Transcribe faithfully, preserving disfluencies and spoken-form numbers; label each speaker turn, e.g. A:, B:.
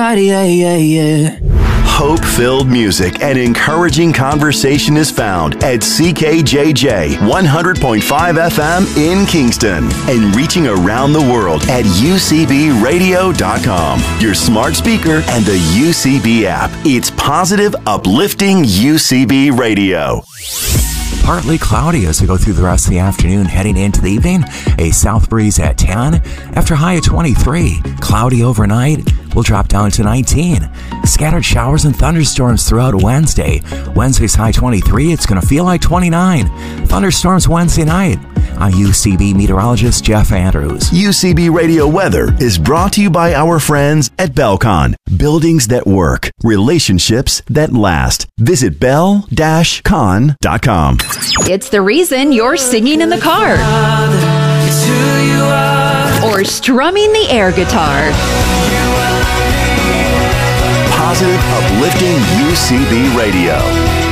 A: Yeah, yeah, yeah.
B: Hope-filled music and encouraging conversation is found at C K J J one hundred point five F M in Kingston and reaching around the world at U C B radio dot com, your smart speaker, and the U C B app. It's positive, uplifting U C B radio.
C: Partly cloudy as we go through the rest of the afternoon, heading into the evening. A south breeze at ten. After high at twenty-three. Cloudy overnight. We'll drop down to nineteen. Scattered showers and thunderstorms throughout Wednesday. Wednesday's high twenty-three. It's going to feel like twenty-nine. Thunderstorms Wednesday night. I'm U C B meteorologist Jeff Andrews.
B: U C B Radio Weather is brought to you by our friends at Belcon. Buildings that work. Relationships that last. Visit bell dash con dot com.
D: It's the reason you're singing in the car or strumming the air guitar.
B: Positive, uplifting U C B Radio.